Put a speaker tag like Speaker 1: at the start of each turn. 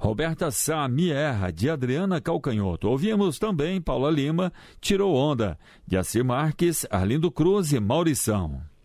Speaker 1: Roberta Sá Me Erra, de Adriana Calcanhoto. Ouvimos também Paula Lima, Tirou Onda, de Assi Marques, Arlindo Cruz e Maurição.